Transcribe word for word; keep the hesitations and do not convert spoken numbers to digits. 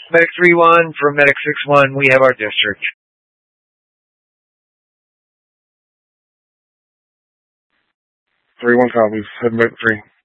Medic three one from Medic six one, we have our district. three one copies. Head Medic three.